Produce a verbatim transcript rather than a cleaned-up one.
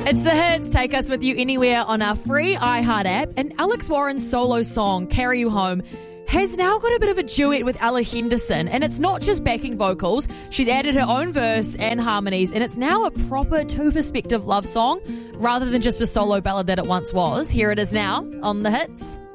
It's the hits. Take us with you anywhere on our free iHeart app. And Alex Warren's solo song, Carry You Home, has now got a bit of a duet with Ella Henderson. And it's not just backing vocals. She's added her own verse and harmonies. And it's now a proper two-perspective love song rather than just a solo ballad that it once was. Here it is now on The Hits.